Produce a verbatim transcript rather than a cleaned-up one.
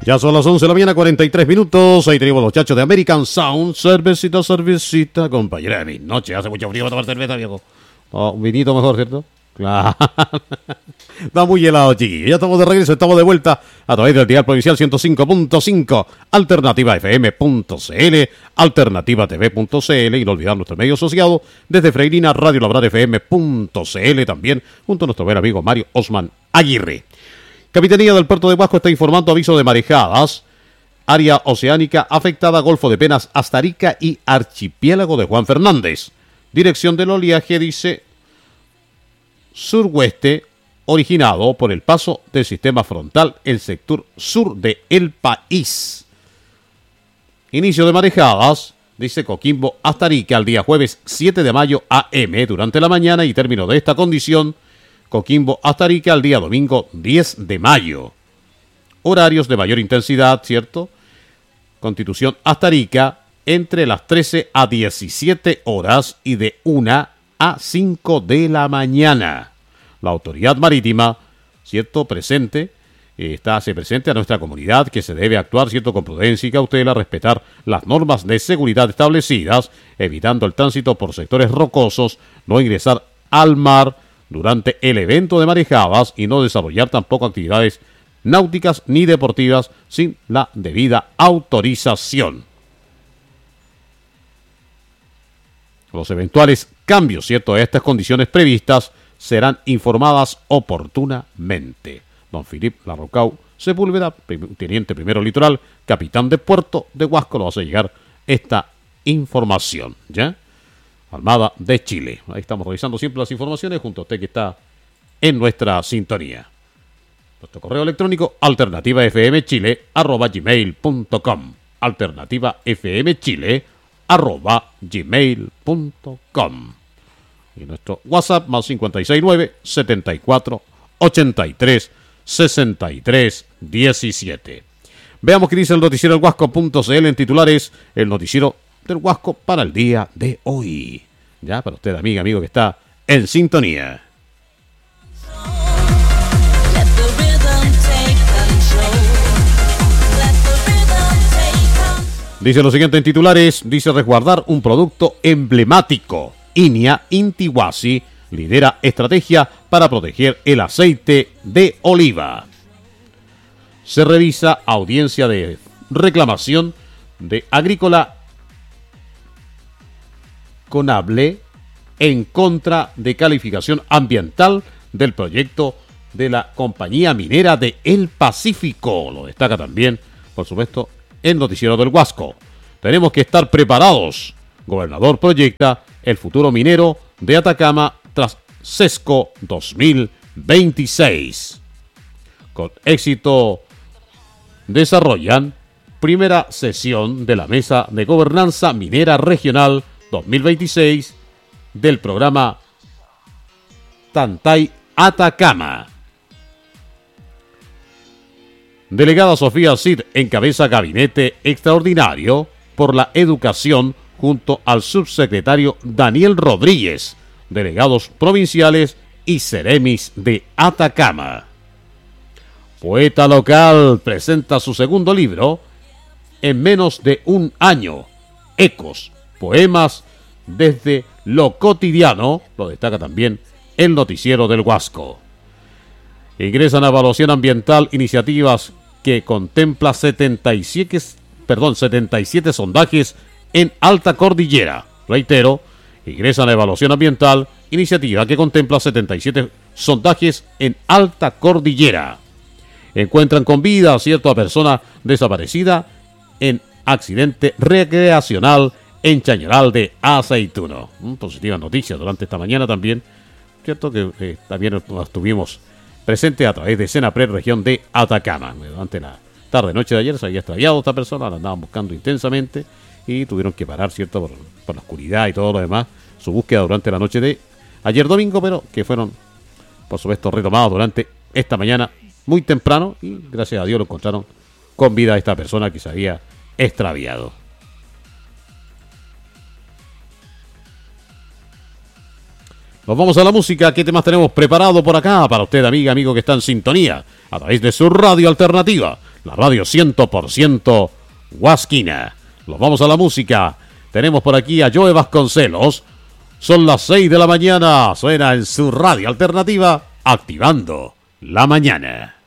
Ya son las once de la mañana, cuarenta y tres minutos. Ahí tenemos los chachos de American Sound. Cervecita, cervecita, compañera de mi noche. Hace mucho frío para tomar cerveza, viejo. Oh, un vinito mejor, ¿cierto? Claro. Está muy helado, chiquillos. Ya estamos de regreso, estamos de vuelta a través del dial provincial ciento cinco punto cinco, alternativa f m punto c l, alternativa t v punto c l y no olvidar nuestro medio asociado desde Freirina, Radio Labrar f m punto c l también, junto a nuestro buen amigo Mario Osman Aguirre. Capitanía del Puerto de Huasco está informando aviso de marejadas. Área oceánica afectada, Golfo de Penas, Astarica y Archipiélago de Juan Fernández. Dirección del oleaje dice suroeste, originado por el paso del sistema frontal, el sector sur del país. Inicio de marejadas, dice Coquimbo, Astarica, el día jueves siete de mayo a eme durante la mañana y término de esta condición, Coquimbo, Astarica, el día domingo diez de mayo. Horarios de mayor intensidad, ¿cierto? Constitución, Astarica, entre las trece a diecisiete horas y de una a cinco de la mañana. La autoridad marítima, ¿cierto? Presente, eh, está, se presente a nuestra comunidad que se debe actuar, ¿cierto? Con prudencia y cautela, respetar las normas de seguridad establecidas, evitando el tránsito por sectores rocosos, no ingresar al mar durante el evento de marejadas y no desarrollar tampoco actividades náuticas ni deportivas sin la debida autorización. Los eventuales cambios, ¿cierto?, a estas condiciones previstas serán informadas oportunamente. Don Filip Larrocau Sepúlveda, teniente primero litoral, capitán de Puerto de Huasco, nos hace llegar esta información, ¿ya? Armada de Chile. Ahí estamos revisando siempre las informaciones junto a usted que está en nuestra sintonía. Nuestro correo electrónico alternativafmchile arroba gmail punto com, alternativafmchile arroba gmail punto com, y nuestro WhatsApp más cincuenta y seis nueve, setenta y cuatro, ochenta y tres, sesenta y tres, diecisiete. Veamos qué dice el noticiero del Huasco punto c l en titulares, el noticiero del Huasco para el día de hoy. Ya, para usted, amiga, amigo que está en sintonía. Dice lo siguiente en titulares, dice resguardar un producto emblemático. Inia Intihuasi lidera estrategia para proteger el aceite de oliva. Se revisa audiencia de reclamación de Agrícola Conable en contra de calificación ambiental del proyecto de la compañía minera de El Pacífico. Lo destaca también, por supuesto, el noticiero del Huasco. Tenemos que estar preparados. Gobernador proyecta el futuro minero de Atacama tras Sesco dos mil veintiséis. Con éxito desarrollan primera sesión de la Mesa de Gobernanza Minera Regional dos mil veintiséis del programa Tantay Atacama. Delegada Sofía Cid encabeza gabinete extraordinario por la educación junto al subsecretario Daniel Rodríguez, delegados provinciales y Ceremis de Atacama. Poeta local presenta su segundo libro en menos de un año. Ecos, poemas desde lo cotidiano, lo destaca también el noticiero del Huasco. Ingresan a evaluación ambiental iniciativas que contempla setenta y siete, perdón, setenta y siete sondajes en Alta Cordillera. Reitero, ingresan a evaluación ambiental iniciativa que contempla setenta y siete sondajes en Alta Cordillera. Encuentran con vida, cierto, a persona desaparecida en accidente recreacional en Chañaral de Aceituno. Mm, positiva noticia durante esta mañana también, cierto, que eh, también estuvimos presente a través de Senapred, región de Atacama. Durante la tarde-noche de ayer se había extraviado esta persona, la andaban buscando intensamente y tuvieron que parar, ¿cierto?, por, por la oscuridad y todo lo demás, su búsqueda durante la noche de ayer domingo, pero que fueron, por supuesto, retomados durante esta mañana muy temprano y gracias a Dios lo encontraron con vida a esta persona que se había extraviado. Nos vamos a la música. ¿Qué temas tenemos preparado por acá para usted, amiga, amigo que está en sintonía? A través de su radio alternativa, la radio cien por ciento Huasquina. Nos vamos a la música. Tenemos por aquí a Joe Vasconcelos. Son las seis de la mañana. Suena en su radio alternativa, Activando la Mañana.